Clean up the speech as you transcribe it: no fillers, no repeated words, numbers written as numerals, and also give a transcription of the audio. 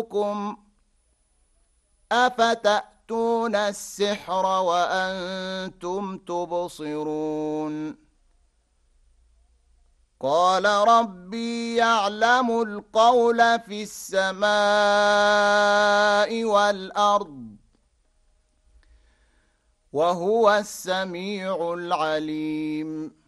أفتأتون السحر وأنتم تبصرون قال ربي يعلم القول في السماء والأرض وهو السميع العليم